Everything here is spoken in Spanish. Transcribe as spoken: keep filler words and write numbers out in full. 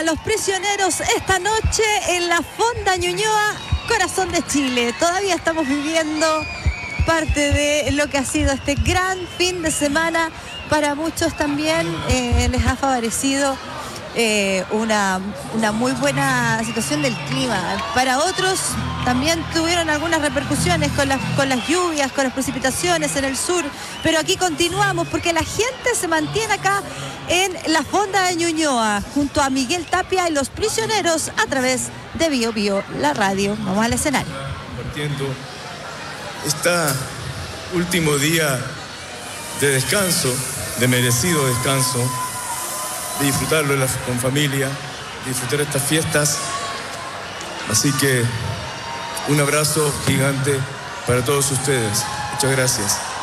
los prisioneros esta noche en la Fonda Ñuñoa, corazón de Chile. Todavía estamos viviendo parte de lo que ha sido este gran fin de semana. Para muchos también eh, les ha favorecido eh, una, una muy buena situación del clima. Para otros también tuvieron algunas repercusiones con las, con las lluvias, con las precipitaciones en el sur, pero aquí continuamos porque la gente se mantiene acá en la Fonda de Ñuñoa junto a Miguel Tapia y los prisioneros a través de Bio Bio, la radio. Vamos al escenario. Compartiendo este último día de descanso, de merecido descanso, de disfrutarlo con familia, de disfrutar estas fiestas. Así que un abrazo gigante para todos ustedes. Muchas gracias.